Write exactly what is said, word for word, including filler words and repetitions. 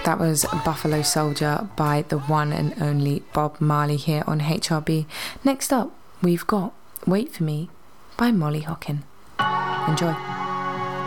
That was Buffalo Soldier by the one and only Bob Marley here on H R B. Next up, we've got Wait For Me by Molly Hockin. Enjoy.